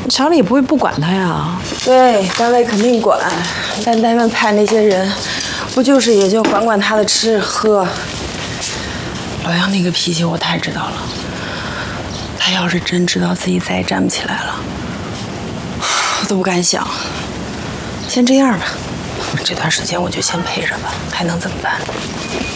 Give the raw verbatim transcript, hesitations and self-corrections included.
厂里也不会不管他呀。 对，单位肯定管，但单位派那些人，不就是也就管管他的吃喝。老杨那个脾气我太知道了，他要是真知道自己再也站不起来了，我都不敢想。先这样吧，这段时间我就先陪着吧，还能怎么办？